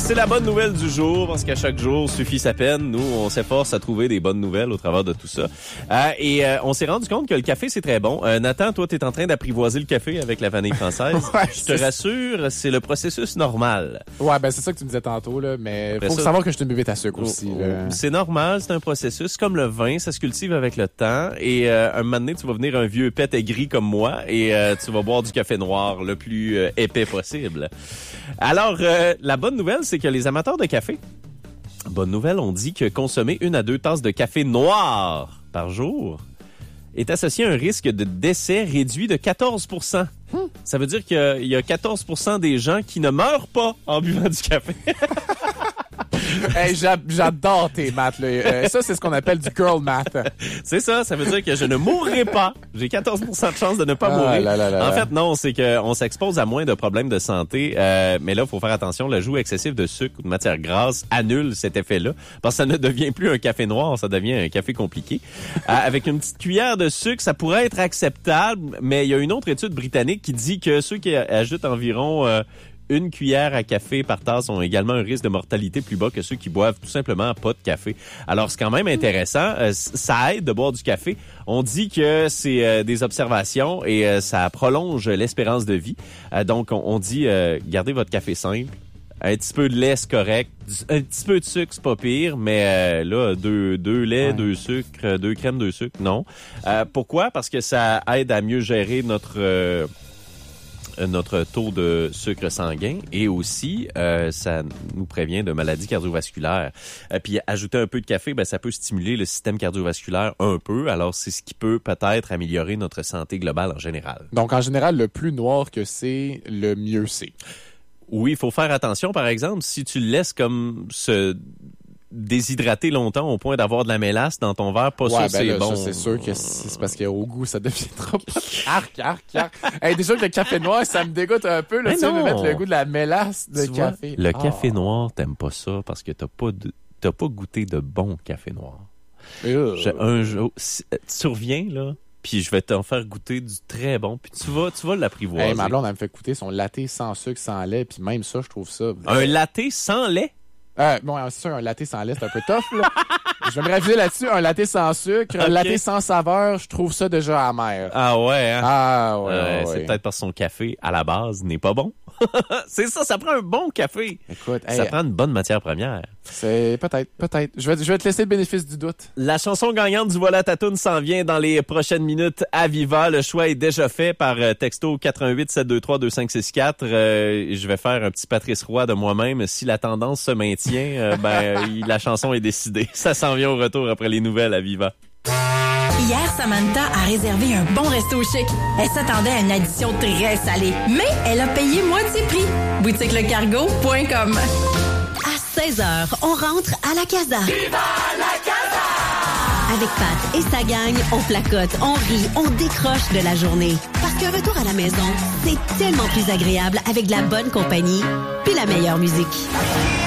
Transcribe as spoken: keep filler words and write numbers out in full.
c'est la bonne nouvelle du jour, parce qu'à chaque jour suffit sa peine. Nous, on s'efforce à trouver des bonnes nouvelles au travers de tout ça. Euh, et euh, on s'est rendu compte que le café, c'est très bon. Euh, Nathan, toi, t'es en train d'apprivoiser le café avec la vanille française. Ouais, je te rassure, c'est le processus normal. Ouais, ben c'est ça que tu me disais tantôt, là, mais Après faut ça, savoir que je suis une buvette à sucre oh, aussi. oh, Là. C'est normal, c'est un processus. Comme le vin, ça se cultive avec le temps. Et euh, un moment donné, tu vas venir un vieux pet aigri comme moi et euh, tu vas boire du café noir le plus euh, épais possible. Alors, euh, la bonne nouvelle, c'est que les amateurs de café, bonne nouvelle, on dit que consommer une à deux tasses de café noir par jour est associé à un risque de décès réduit de quatorze pour cent. Hmm. Ça veut dire qu'il y a quatorze pour cent des gens qui ne meurent pas en buvant du café. Hey, j'adore tes maths, là. Euh, ça, c'est ce qu'on appelle du girl math. C'est ça, ça veut dire que je ne mourrai pas. J'ai quatorze pour cent de chance de ne pas ah, mourir. Là, là, là, en fait, non, c'est qu'on s'expose à moins de problèmes de santé. Euh, mais là, il faut faire attention. L'ajout excessif de sucre ou de matière grasse annule cet effet-là. Parce que ça ne devient plus un café noir, ça devient un café compliqué. euh, avec une petite cuillère de sucre, ça pourrait être acceptable. Mais il y a une autre étude britannique qui dit que ceux qui ajoutent environ... Euh, une cuillère à café par tasse ont également un risque de mortalité plus bas que ceux qui boivent tout simplement pas de café. Alors, c'est quand même intéressant. Euh, ça aide de boire du café. On dit que c'est euh, des observations et euh, ça prolonge l'espérance de vie. Euh, donc, on, on dit, euh, gardez votre café simple. Un petit peu de lait, c'est correct. Un petit peu de sucre, c'est pas pire. Mais euh, là, deux, deux laits, ouais. deux sucres, deux crèmes, deux sucres, non. Euh, pourquoi? Parce que ça aide à mieux gérer notre... Euh, notre taux de sucre sanguin et aussi euh, ça nous prévient de maladies cardiovasculaires. Euh, puis ajouter un peu de café, ben ça peut stimuler le système cardiovasculaire un peu. Alors c'est ce qui peut peut-être améliorer notre santé globale en général. Donc en général, le plus noir que c'est, le mieux c'est. Oui, il faut faire attention. Par exemple, si tu le laisses comme se déshydrater longtemps au point d'avoir de la mélasse dans ton verre, pas ouais, sûr ben c'est là, bon. Ça, c'est sûr que c'est parce qu'au goût, ça devient trop... arc, arc, arc. Hey, déjà que le café noir, ça me dégoûte un peu. Là, tu sais, me mettre le goût de la mélasse de tu café. Vois, le oh. café noir, t'aimes pas ça parce que t'as pas de, t'as pas goûté de bon café noir. Euh. Je, un jour, si, tu reviens, là, puis je vais t'en faire goûter du très bon, puis tu vas, tu vas l'apprivoiser. Hey, ma blonde, elle me fait goûter son latte sans sucre, sans lait, puis même ça, je trouve ça... Un latte sans lait? Euh, bon, c'est sûr, un latte sans lait, c'est un peu tough, là. Je vais me raviser là-dessus. Un latte sans sucre, okay. Un latte sans saveur, je trouve ça déjà amer. Ah ouais, hein? Ah ouais, euh, ouais. C'est peut-être parce que son café, à la base, n'est pas bon. C'est ça, ça prend un bon café. Écoute, ça hey, prend une bonne matière première. C'est peut-être, peut-être. Je vais, je vais te laisser le bénéfice du doute. La chanson gagnante du Voilà ta toune s'en vient dans les prochaines minutes à Viva. Le choix est déjà fait par texto quatre un huit sept deux trois deux cinq six quatre. Euh, je vais faire un petit Patrice Roy de moi-même. Si la tendance se maintient, euh, ben la chanson est décidée. Ça s'en vient au retour après les nouvelles à Viva. Hier, Samantha a réservé un bon resto chic. Elle s'attendait à une addition très salée, mais elle a payé moitié prix. boutique le cargo point com. À seize heures, on rentre à la casa. Viva la casa! Avec Pat et sa gang, on placote, on rit, on décroche de la journée. Parce qu'un retour à la maison, c'est tellement plus agréable avec de la bonne compagnie puis la meilleure musique.